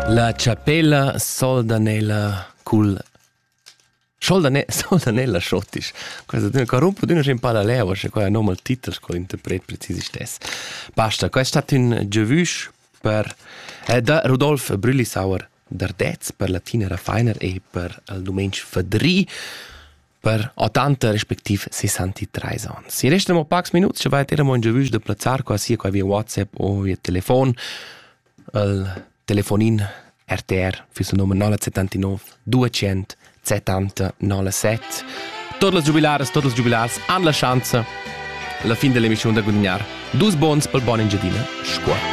La Chapela Soldanella cul Soldanella schottisch. Questa è corruppo d'una un pala leva, c'è qua nome il titolo con l'interpret precisi stess. Basta, questo è stato un giovus per da Rudolf Brüllisauer d'Ardez per la Tina Feiner e per il Domenc Fadri per 80 respektiv 63 anni. Si restano pochi minuti, ci vai un giovus da plazzare qua sia qua via WhatsApp o via telefon. Il telefonin RTR für il numero 979 200 70 97. Tutti i giubilars hanno la chance alla fine dell'emissione da guadagnare 2 bons per buona ingedina. Scuola.